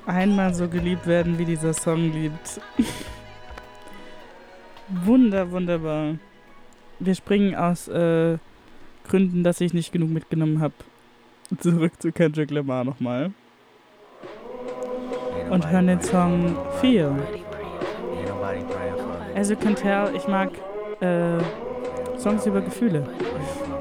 Einmal so geliebt werden, wie dieser Song liebt. Wunderbar. Wir springen aus Gründen, dass ich nicht genug mitgenommen habe, zurück zu Kendrick Lamar nochmal. Und hören den Song Feel. As you can tell, ich mag Songs über Gefühle.